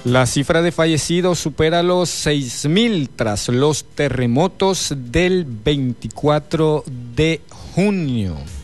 La cifra de fallecidos supera los 6.000 tras los terremotos del 24 de junio.